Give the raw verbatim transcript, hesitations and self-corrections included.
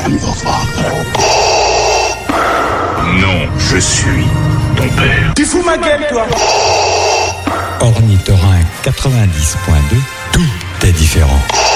am your father. Non, je suis ton père. Tu fous ma gueule, toi. Ornithorynque quatre-vingt-dix point deux, tout est différent.